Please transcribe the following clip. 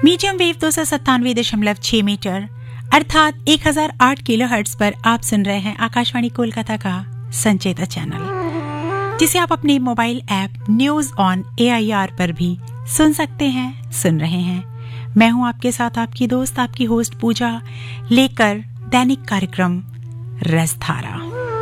Medium wave 297.6 metre अर्थात 1008 kilohertz पर आप सुन रहे हैं आकाशवाणी कोलकाता का संचेता चैनल, जिसे आप अपने mobile app news on AIR पर भी सुन सकते हैं, सुन रहे हैं। मैं हूं आपके साथ आपकी दोस्त, आपकी होस्ट पूजा, लेकर दैनिक कार्यक्रम रसधारा।